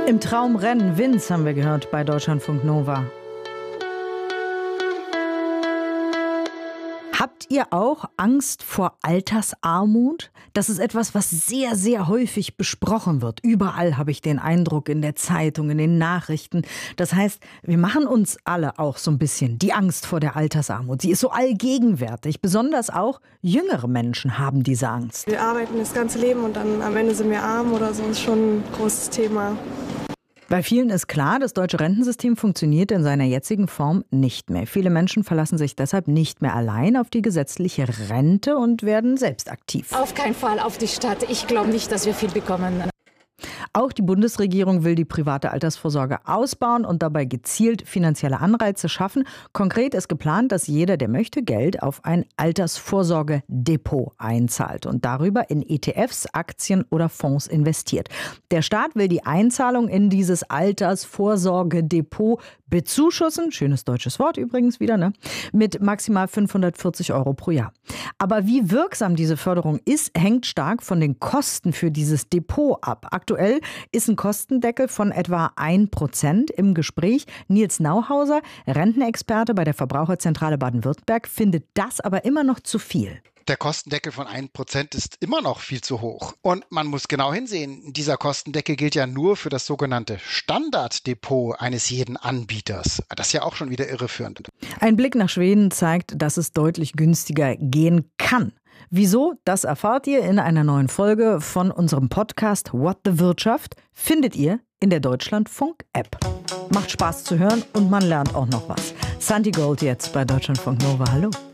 Im Traumrennen Vince haben wir gehört bei Deutschlandfunk Nova. Habt ihr auch Angst vor Altersarmut? Das ist etwas, was sehr, sehr häufig besprochen wird. Überall habe ich den Eindruck, in der Zeitung, in den Nachrichten. Das heißt, wir machen uns alle auch so ein bisschen die Angst vor der Altersarmut. Sie ist so allgegenwärtig. Besonders auch jüngere Menschen haben diese Angst. Wir arbeiten das ganze Leben und dann am Ende sind wir arm oder so. Das ist schon ein großes Thema. Bei vielen ist klar, das deutsche Rentensystem funktioniert in seiner jetzigen Form nicht mehr. Viele Menschen verlassen sich deshalb nicht mehr allein auf die gesetzliche Rente und werden selbst aktiv. Auf keinen Fall auf die Stadt. Ich glaube nicht, dass wir viel bekommen. Auch die Bundesregierung will die private Altersvorsorge ausbauen und dabei gezielt finanzielle Anreize schaffen. Konkret ist geplant, dass jeder, der möchte, Geld auf ein Altersvorsorgedepot einzahlt und darüber in ETFs, Aktien oder Fonds investiert. Der Staat will die Einzahlung in dieses Altersvorsorgedepot bezuschussen, schönes deutsches Wort übrigens wieder, ne? Mit maximal 540 € pro Jahr. Aber wie wirksam diese Förderung ist, hängt stark von den Kosten für dieses Depot ab. Aktuell ist ein Kostendeckel von etwa 1% im Gespräch. Nils Nauhauser, Rentenexperte bei der Verbraucherzentrale Baden-Württemberg, findet das aber immer noch zu viel. Der Kostendeckel von 1% ist immer noch viel zu hoch. Und man muss genau hinsehen, dieser Kostendeckel gilt ja nur für das sogenannte Standarddepot eines jeden Anbieters. Das ist ja auch schon wieder irreführend. Ein Blick nach Schweden zeigt, dass es deutlich günstiger gehen kann. Wieso? Das erfahrt ihr in einer neuen Folge von unserem Podcast What the Wirtschaft. Findet ihr in der Deutschlandfunk-App. Macht Spaß zu hören und man lernt auch noch was. Santi Gold jetzt bei Deutschlandfunk Nova. Hallo.